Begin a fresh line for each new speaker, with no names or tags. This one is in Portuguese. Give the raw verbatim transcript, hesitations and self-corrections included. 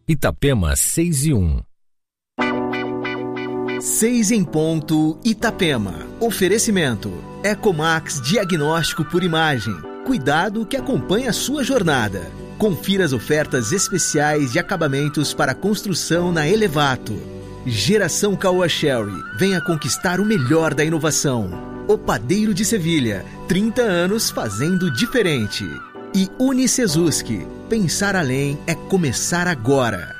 Itapema seis e um.
Seis em ponto, Itapema. Oferecimento. Ecomax Diagnóstico por Imagem. Cuidado que acompanha a sua jornada. Confira as ofertas especiais de acabamentos para construção na Elevato. Geração Caoa Sherry. Venha conquistar o melhor da inovação. O Padeiro de Sevilha. trinta anos fazendo diferente. E Unicesuski. Pensar além é começar agora.